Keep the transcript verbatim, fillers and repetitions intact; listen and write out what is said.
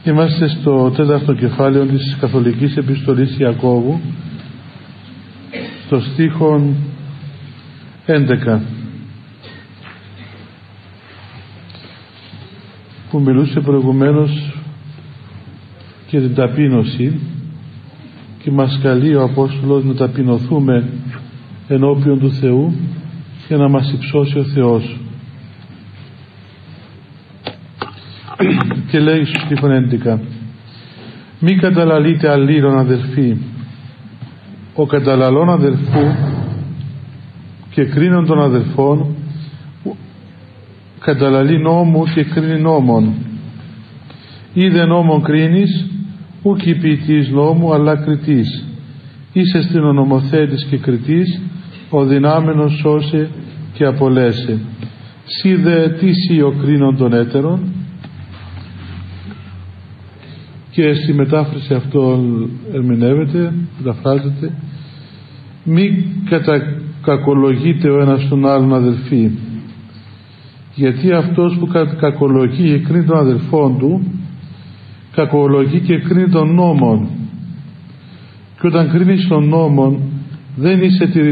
Είμαστε στο τέταρτο κεφάλαιο της Καθολικής Επιστολής Ιακώβου, στο στίχον έντεκα, που μιλούσε προηγουμένως για την ταπείνωση και μας καλεί ο Απόστολος να ταπεινωθούμε ενώπιον του Θεού για να μας υψώσει ο Θεός. Και λέει στο στίχον έντεκα: μη καταλαλείτε αλλήλων αδελφοί, ο καταλαλών αδελφού και κρίνων των αδελφών καταλαλεί νόμου και κρίνει νόμων. Είδε νόμον κρίνεις, ουκ η ποιητής νόμου αλλά κριτής. Είσαι στην ο νομοθέτης και κριτής, ο δυνάμενος σώσε και απολέσε. Σι δε τι ο κρίνων των έτερων. Και στη μετάφραση αυτό ερμηνεύεται, μεταφράζεται: μη κατακακολογείται ο ένας τον άλλον αδελφοί, γιατί αυτός που κακολογεί και κρίνει τον αδελφόν του, κακολογεί και κρίνει τον νόμον, και όταν κρίνεις τον νόμον δεν είσαι